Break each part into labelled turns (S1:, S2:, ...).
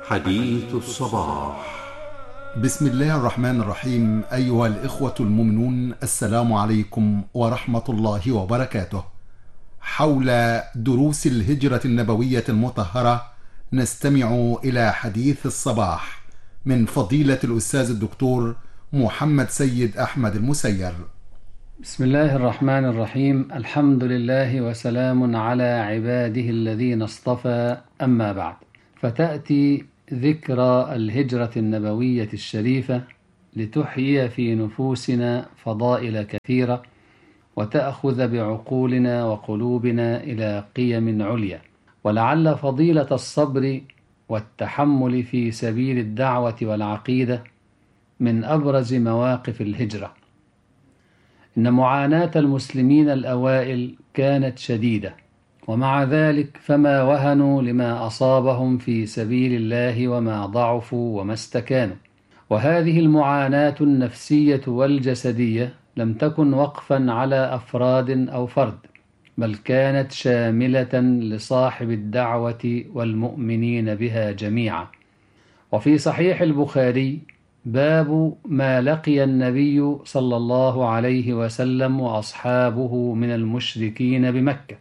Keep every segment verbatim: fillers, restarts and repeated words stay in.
S1: حديث الصباح.
S2: بسم الله الرحمن الرحيم. أيها الإخوة المؤمنون، السلام عليكم ورحمة الله وبركاته. حول دروس الهجرة النبوية المطهرة نستمع إلى حديث الصباح من فضيلة الأستاذ الدكتور محمد سيد أحمد المسير.
S3: بسم الله الرحمن الرحيم. الحمد لله وسلام على عباده الذين اصطفى، أما بعد، فتأتي ذكرى الهجرة النبوية الشريفة لتحيي في نفوسنا فضائل كثيرة وتأخذ بعقولنا وقلوبنا إلى قيم عليا. ولعل فضيلة الصبر والتحمل في سبيل الدعوة والعقيدة من أبرز مواقف الهجرة. إن معاناة المسلمين الأوائل كانت شديدة، ومع ذلك فما وهنوا لما أصابهم في سبيل الله وما ضعفوا وما استكانوا. وهذه المعاناة النفسية والجسدية لم تكن وقفا على أفراد أو فرد، بل كانت شاملة لصاحب الدعوة والمؤمنين بها جميعا. وفي صحيح البخاري باب ما لقي النبي صلى الله عليه وسلم وأصحابه من المشركين بمكة،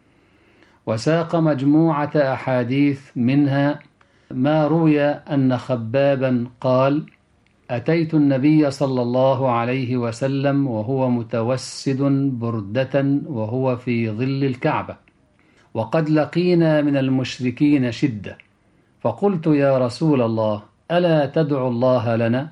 S3: وساق مجموعة أحاديث، منها ما روي أن خبابا قال: أتيت النبي صلى الله عليه وسلم وهو متوسد بردة وهو في ظل الكعبة، وقد لقينا من المشركين شدة، فقلت: يا رسول الله، ألا تدعو الله لنا؟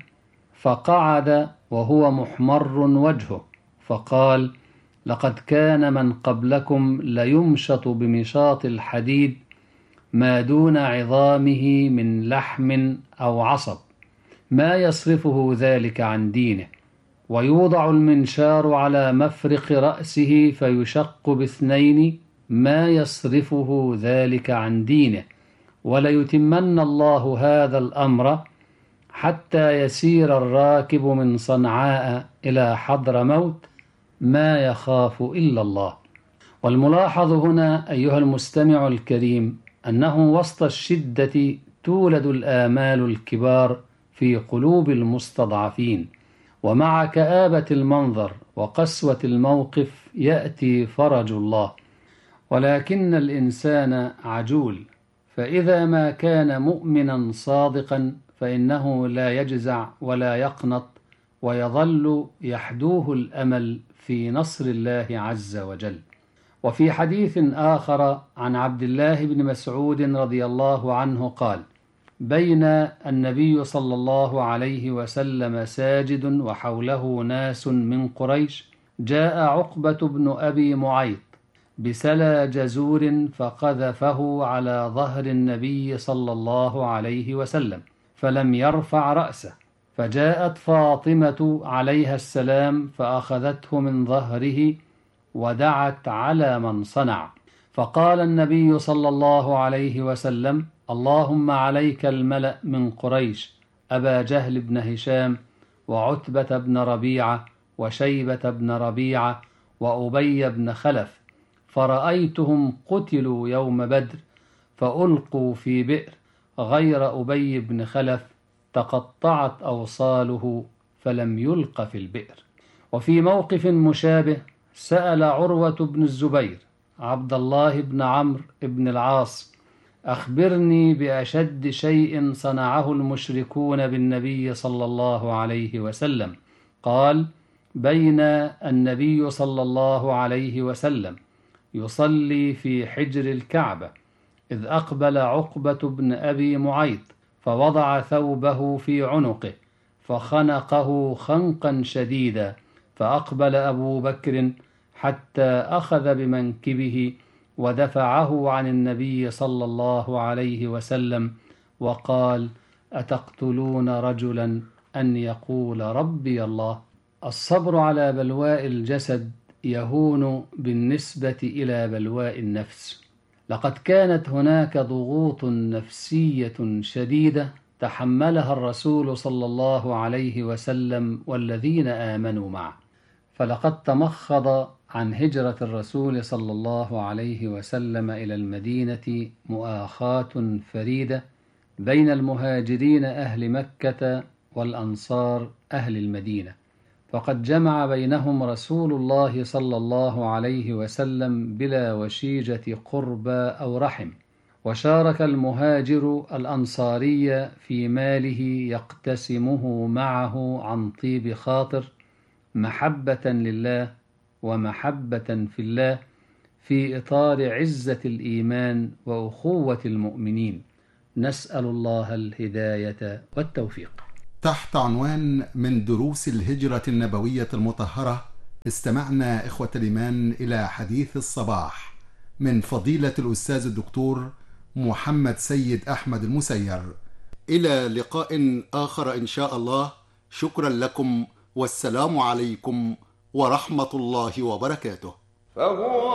S3: فقعد وهو محمر وجهه فقال: لقد كان من قبلكم ليمشط بمشاط الحديد ما دون عظامه من لحم أو عصب، ما يصرفه ذلك عن دينه، ويوضع المنشار على مفرق رأسه فيشق باثنين، ما يصرفه ذلك عن دينه، وليتمن الله هذا الأمر حتى يسير الراكب من صنعاء إلى حضر موت ما يخاف إلا الله. والملاحظ هنا أيها المستمع الكريم أنه وسط الشدة تولد الآمال الكبار في قلوب المستضعفين، ومع كآبة المنظر وقسوة الموقف يأتي فرج الله. ولكن الإنسان عجول، فإذا ما كان مؤمنا صادقا فإنه لا يجزع ولا يقنط، ويظل يحدوه الأمل في نصر الله عز وجل. وفي حديث آخر عن عبد الله بن مسعود رضي الله عنه قال: بين النبي صلى الله عليه وسلم ساجد وحوله ناس من قريش، جاء عقبة بن أبي معيط بسلى جزور فقذفه على ظهر النبي صلى الله عليه وسلم فلم يرفع رأسه، فجاءت فاطمة عليها السلام فأخذته من ظهره ودعت على من صنع، فقال النبي صلى الله عليه وسلم: اللهم عليك الملأ من قريش، أبا جهل بن هشام وعتبة بن ربيعة وشيبة بن ربيعة وأبي بن خلف، فرأيتهم قتلوا يوم بدر فألقوا في بئر، غير أبي بن خلف تقطعت أوصاله فلم يلق في البئر. وفي موقف مشابه سأل عروة بن الزبير عبد الله بن عمرو بن العاص: أخبرني بأشد شيء صنعه المشركون بالنبي صلى الله عليه وسلم. قال: بين النبي صلى الله عليه وسلم يصلي في حجر الكعبة إذ أقبل عقبة بن أبي معيط فوضع ثوبه في عنقه فخنقه خنقا شديدا، فأقبل أبو بكر حتى أخذ بمنكبه ودفعه عن النبي صلى الله عليه وسلم وقال: أتقتلون رجلا أن يقول ربي الله؟ الصبر على بلواء الجسد يهون بالنسبة إلى بلواء النفس. لقد كانت هناك ضغوط نفسية شديدة تحملها الرسول صلى الله عليه وسلم والذين آمنوا معه، فلقد تمخض عن هجرة الرسول صلى الله عليه وسلم إلى المدينة مؤاخاة فريدة بين المهاجرين أهل مكة والأنصار أهل المدينة، فقد جمع بينهم رسول الله صلى الله عليه وسلم بلا وشيجة قربى أو رحم، وشارك المهاجر الأنصاري في ماله يقتسمه معه عن طيب خاطر، محبة لله ومحبة في الله، في إطار عزة الإيمان وأخوة المؤمنين. نسأل الله الهداية والتوفيق.
S2: تحت عنوان من دروس الهجرة النبوية المطهرة، استمعنا إخوة الإيمان إلى حديث الصباح من فضيلة الأستاذ الدكتور محمد سيد أحمد المسير. إلى لقاء آخر إن شاء الله. شكرا لكم، والسلام عليكم ورحمة الله وبركاته.